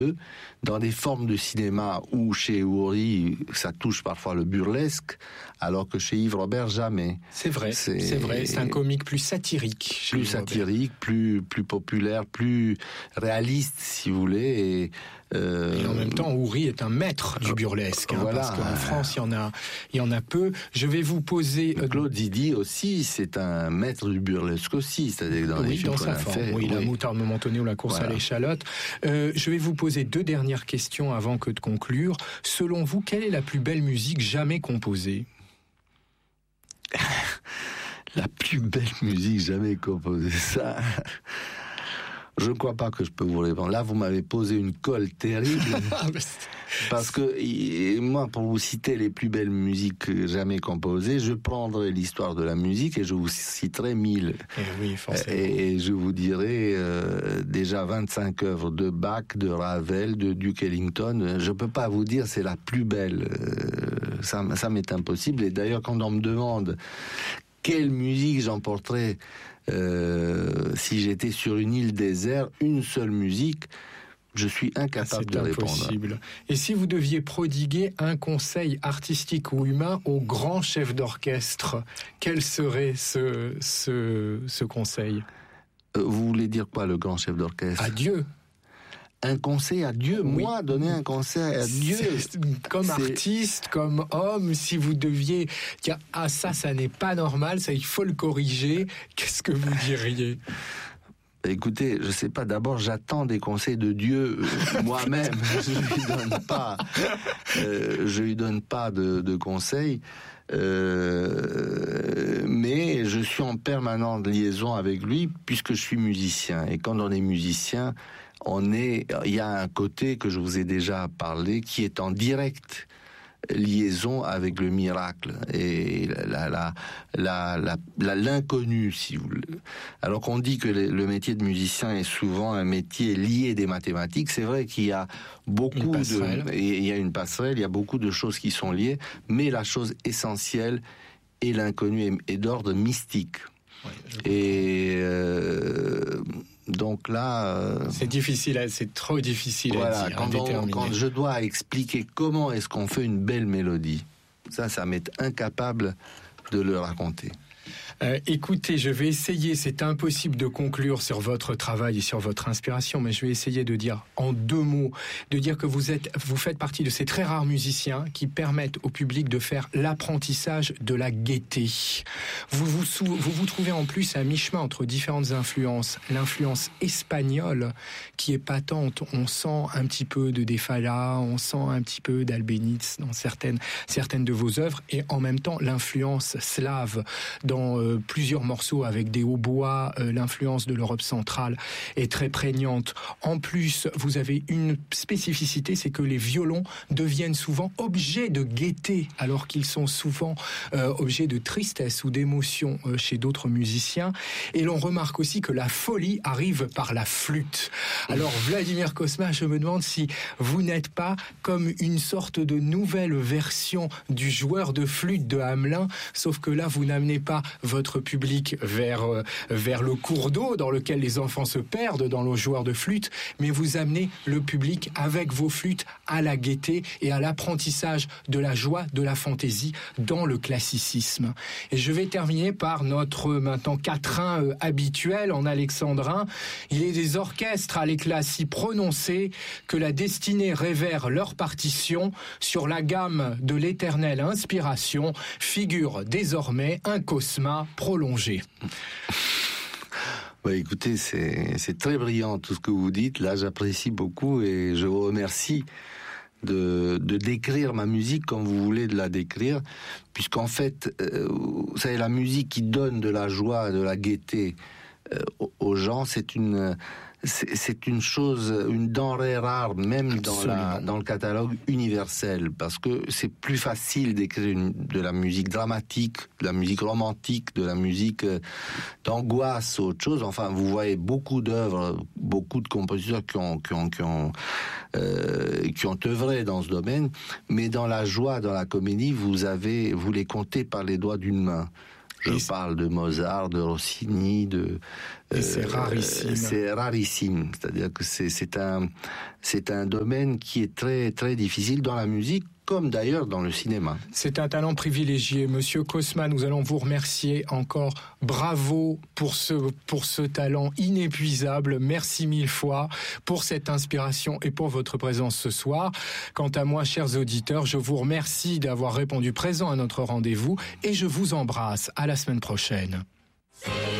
dans des formes de cinéma où chez Houry, ça touche parfois le burlesque, alors que chez Yves Robert, jamais. C'est vrai, c'est un comique plus satirique. Plus satirique, plus populaire, plus réaliste, si vous voulez. Et en même temps, Houry est un maître du burlesque, voilà. Parce qu'en France, il y en a peu. Je vais vous poser... Claude Zidi aussi, c'est un maître du burlesque aussi, c'est-à-dire dans les films dans sa forme. Oui, la moutarde momentanée ou la course à l'échalote. Je vais vous poser 2 dernières questions avant que de conclure. Selon vous, quelle est la plus belle musique jamais composée ? La plus belle musique jamais composée, ça... Je ne crois pas que je peux vous répondre. Là, vous m'avez posé une colle terrible. Parce que moi, pour vous citer les plus belles musiques jamais composées, je prendrai l'histoire de la musique et je vous citerai 1000. Oui, forcément. Et je vous dirai déjà 25 œuvres de Bach, de Ravel, de Duke Ellington. Je ne peux pas vous dire c'est la plus belle. Ça m'est impossible. Et d'ailleurs, quand on me demande quelle musique j'emporterais si j'étais sur une île déserte, une seule musique, je suis incapable de répondre. C'est impossible. Et si vous deviez prodiguer un conseil artistique ou humain au grand chef d'orchestre, quel serait ce conseil ? Vous voulez dire quoi, le grand chef d'orchestre ? Adieu. Un conseil à Dieu, oui. Moi, donner un conseil à Dieu. Comme artiste, comme homme, si vous deviez dire « Ah, ça n'est pas normal, ça, il faut le corriger », qu'est-ce que vous diriez ? Écoutez, je sais pas, d'abord j'attends des conseils de Dieu moi-même, je lui donne pas de conseils, mais je suis en permanente liaison avec lui puisque je suis musicien, et quand on est musicien, il y a un côté que je vous ai déjà parlé qui est en direct liaison avec le miracle et l'inconnu, si vous voulez. Alors qu'on dit que le métier de musicien est souvent un métier lié des mathématiques, c'est vrai qu'il y a beaucoup il y a une passerelle, il y a beaucoup de choses qui sont liées, mais la chose essentielle est l'inconnu et d'ordre mystique. Et donc là, c'est difficile, c'est trop difficile à dire, à déterminer. Quand je dois expliquer comment est-ce qu'on fait une belle mélodie, ça m'est incapable de le raconter. Écoutez, je vais essayer, c'est impossible de conclure sur votre travail et sur votre inspiration, mais je vais essayer de dire en 2 mots, de dire que vous faites partie de ces très rares musiciens qui permettent au public de faire l'apprentissage de la gaieté. Vous vous trouvez en plus à mi-chemin entre différentes influences. L'influence espagnole qui est patente, on sent un petit peu de De Falla, on sent un petit peu d'Albéniz dans certaines de vos œuvres, et en même temps l'influence slave dans plusieurs morceaux avec des hautbois, l'influence de l'Europe centrale est très prégnante. En plus, vous avez une spécificité, c'est que les violons deviennent souvent objets de gaieté, alors qu'ils sont souvent objets de tristesse ou d'émotion chez d'autres musiciens. Et l'on remarque aussi que la folie arrive par la flûte. Alors, Vladimir Cosma, je me demande si vous n'êtes pas comme une sorte de nouvelle version du joueur de flûte de Hamelin, sauf que là, vous n'amenez pas votre public vers le cours d'eau dans lequel les enfants se perdent dans le joueur de flûte, mais vous amenez le public avec vos flûtes à la gaieté et à l'apprentissage de la joie, de la fantaisie dans le classicisme. Et je vais terminer par notre maintenant quatrain habituel en alexandrin. Il est des orchestres à l'éclat si prononcé que la destinée révère leur partition sur la gamme de l'éternelle inspiration figure désormais un Cosma prolongé. Bah écoutez, c'est très brillant tout ce que vous dites. Là, j'apprécie beaucoup et je vous remercie de décrire ma musique comme vous voulez de la décrire, puisqu'en fait, vous savez, la musique qui donne de la joie, de la gaieté aux gens, c'est une chose, une denrée rare, même dans le catalogue universel, parce que c'est plus facile d'écrire de la musique dramatique, de la musique romantique, de la musique d'angoisse, autre chose. Enfin, vous voyez beaucoup d'œuvres, beaucoup de compositeurs qui ont œuvré dans ce domaine, mais dans la joie, dans la comédie, vous les comptez par les doigts d'une main. Je parle de Mozart, de Rossini, c'est rarissime. C'est rarissime. C'est-à-dire que c'est un domaine qui est très, très difficile dans la musique, comme d'ailleurs dans le cinéma. C'est un talent privilégié. Monsieur Cosma, nous allons vous remercier encore. Bravo pour ce talent inépuisable. Merci mille fois pour cette inspiration et pour votre présence ce soir. Quant à moi, chers auditeurs, je vous remercie d'avoir répondu présent à notre rendez-vous et je vous embrasse. À la semaine prochaine.